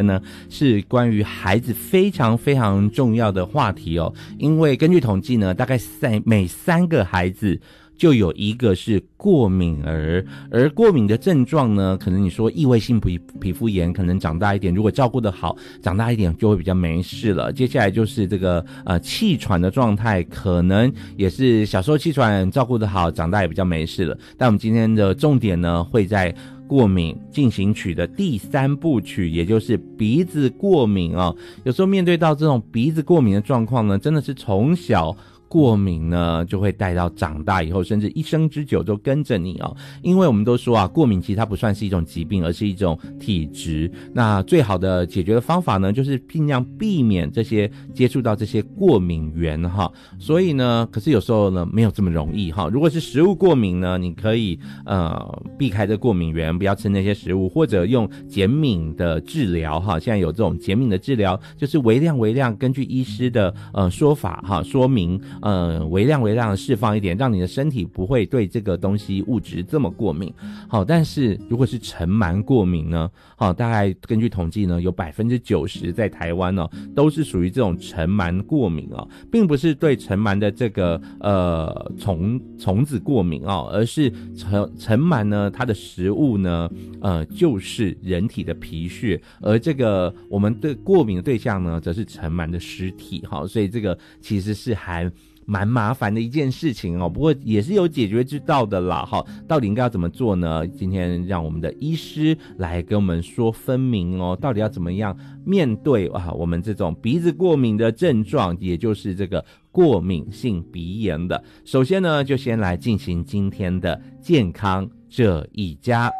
呢，是关于孩子非常非常重要的话题哦。因为根据统计呢，大概每3个孩子就有1个是过敏儿，而过敏的症状呢，可能你说异位性皮肤炎，可能长大一点，如果照顾得好，长大一点就会比较没事了。接下来就是这个气喘的状态，可能也是小时候气喘照顾得好，长大也比较没事了。但我们今天的重点呢，会在过敏进行曲的第3部曲，也就是鼻子过敏哦。有时候面对到这种鼻子过敏的状况呢，真的是从小过敏呢，就会带到长大以后，甚至一生之久都跟着你哦。因为我们都说啊，过敏其实它不算是一种疾病，而是一种体质。那最好的解决的方法呢，就是尽量避免这些接触到这些过敏源哈。所以呢，可是有时候呢，没有这么容易哈。如果是食物过敏呢，你可以避开这过敏源，不要吃那些食物，或者用减敏的治疗哈。现在有这种减敏的治疗，就是微量，根据医师的说法哈，说明微量的释放一点，让你的身体不会对这个东西物质这么过敏。好，但是如果是尘螨过敏呢，好，大概根据统计呢，有 90% 在台湾呢，都是属于这种尘螨过敏哦，并不是对尘螨的这个虫子过敏哦，而是尘螨呢，它的食物呢就是人体的皮屑，而这个我们对过敏的对象呢，则是尘螨的尸体。好，所以这个其实是还蛮麻烦的一件事情哦，不过也是有解决之道的啦。好，到底应该要怎么做呢？今天让我们的医师来跟我们说分明哦，到底要怎么样面对我们这种鼻子过敏的症状，也就是这个过敏性鼻炎的。首先呢，就先来进行今天的健康这一家。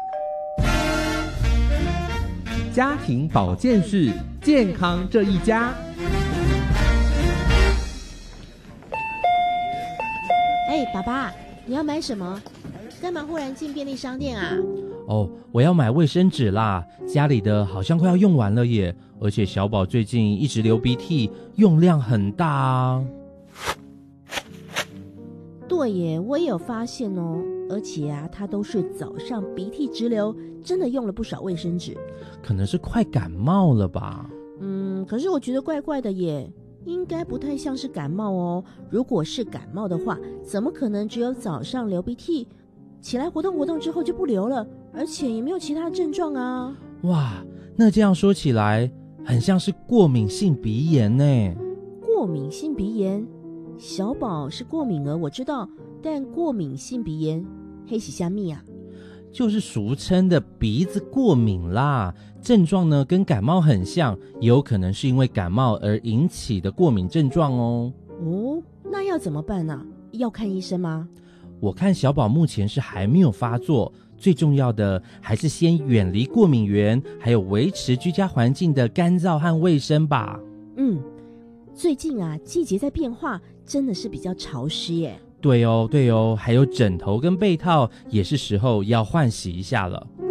家庭保健室，健康这一家。 爸爸，你要买什么？干嘛忽然进便利商店啊？ 我要买卫生纸啦，家里的好像快要用完了耶，而且小宝最近一直流鼻涕，用量很大啊。 对耶，我也有发现哦，而且啊，他都是早上鼻涕直流，真的用了不少卫生纸。 可能是快感冒了吧？ 可是我觉得怪怪的耶。应该不太像是感冒哦，如果是感冒的话，怎么可能只有早上流鼻涕，起来活动之后就不流了，而且也没有其他症状啊？ 哇，那这样说起来，很像是过敏性鼻炎呢。 过敏性鼻炎，小宝是过敏儿，我知道，但过敏性鼻炎，黑喜虾米啊？ 就是俗称的鼻子过敏啦，症状呢跟感冒很像，也有可能是因为感冒而引起的过敏症状哦。 那要怎么办啊？要看医生吗？ 我看小宝目前是还没有发作，最重要的还是先远离过敏源，还有维持居家环境的干燥和卫生吧。 最近啊，季节在变化，真的是比较潮湿耶。 对哦，还有枕头跟被套也是时候要换洗一下了。